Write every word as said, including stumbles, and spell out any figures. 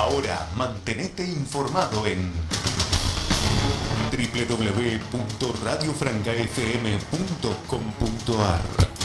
Ahora, mantenete informado en doble u doble u doble u punto radio franca f m punto com punto a r.